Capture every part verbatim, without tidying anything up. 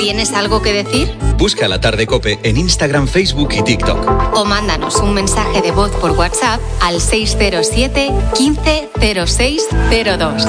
¿Tienes algo que decir? Busca La Tarde COPE en Instagram, Facebook y TikTok. O mándanos un mensaje de voz por WhatsApp al seis cero siete, quince, cero seis cero dos.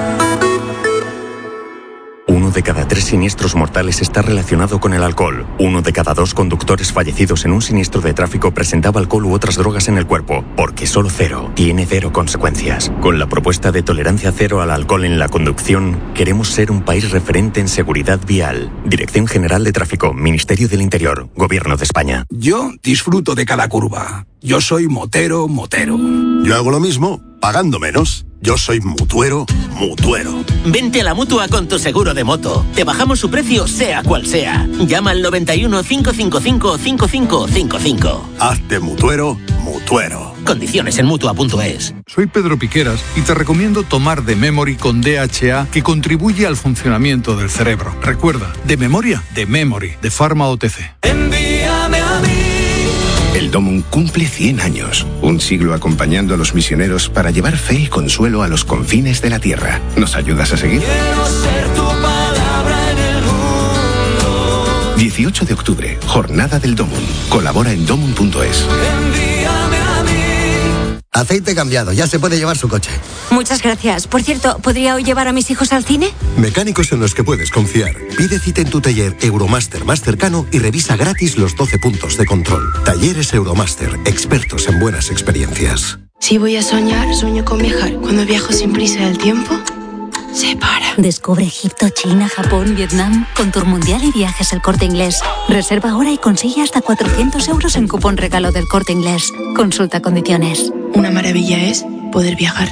Uno de cada tres siniestros mortales está relacionado con el alcohol. Uno de cada dos conductores fallecidos en un siniestro de tráfico presentaba alcohol u otras drogas en el cuerpo, porque solo cero tiene cero consecuencias. Con la propuesta de tolerancia cero al alcohol en la conducción, queremos ser un país referente en seguridad vial. Dirección General de Tráfico, Ministerio del Interior, Gobierno de España. Yo disfruto de cada curva. Yo soy motero, motero. Yo hago lo mismo, pagando menos. Yo soy mutuero, mutuero. Vente a la Mutua con tu seguro de moto. Te bajamos su precio sea cual sea. Llama al noventa y uno, cinco cinco cinco, cinco cinco cinco cinco. Hazte mutuero, mutuero. Condiciones en Mutua punto es. Soy Pedro Piqueras y te recomiendo tomar The Memory con D H A, que contribuye al funcionamiento del cerebro. Recuerda, de memoria, The Memory, de Pharma O T C. Envíame a mí. El Domum cumple cien años, un siglo acompañando a los misioneros para llevar fe y consuelo a los confines de la tierra. ¿Nos ayudas a seguir? Quiero ser tu palabra en el mundo. dieciocho de octubre, Jornada del Domum. Colabora en domum punto es. Envíame a mí. Aceite cambiado, ya se puede llevar su coche. Muchas gracias. Por cierto, ¿podría hoy llevar a mis hijos al cine? Mecánicos en los que puedes confiar. Pide cita en tu taller Euromaster más cercano y revisa gratis los doce puntos de control. Talleres Euromaster, expertos en buenas experiencias. Si voy a soñar, sueño con viajar. Cuando viajo sin prisa del tiempo, se para. Descubre Egipto, China, Japón, Vietnam, con Tour Mundial y Viajes El Corte Inglés. Reserva ahora y consigue hasta cuatrocientos euros en cupón regalo del Corte Inglés. Consulta condiciones. Una maravilla es poder viajar.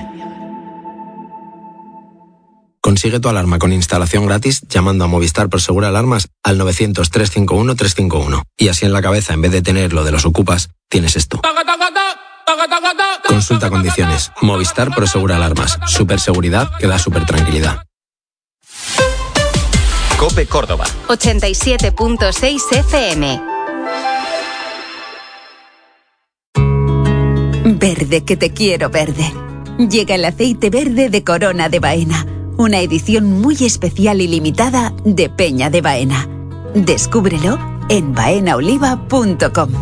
Consigue tu alarma con instalación gratis llamando a Movistar Prosegur Alarmas al novecientos, trescientos cincuenta y uno, trescientos cincuenta y uno. Y así en la cabeza, en vez de tener lo de los ocupas, tienes esto. Consulta condiciones. Movistar Prosegur Alarmas. Superseguridad que da super tranquilidad. COPE Córdoba. ochenta y siete punto seis F M. Verde, que te quiero verde. Llega el aceite verde de Corona de Baena. Una edición muy especial y limitada de Peña de Baena. Descúbrelo en baena oliva punto com.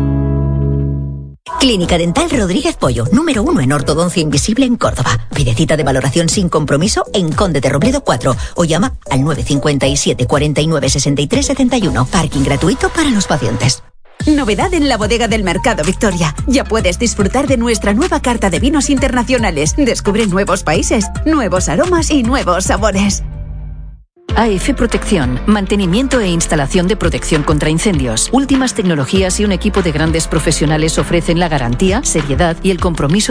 Clínica Dental Rodríguez Pollo, número uno en ortodoncia invisible en Córdoba. Pide cita de valoración sin compromiso en Conde de Robledo cuatro o llama al nueve cinco siete, cuarenta y nueve, sesenta y tres setenta y uno. Parking gratuito para los pacientes. Novedad en la bodega del Mercado Victoria. Ya puedes disfrutar de nuestra nueva carta de vinos internacionales. Descubre nuevos países, nuevos aromas y nuevos sabores. A F Protección, mantenimiento e instalación de protección contra incendios. Últimas tecnologías y un equipo de grandes profesionales ofrecen la garantía, seriedad y el compromiso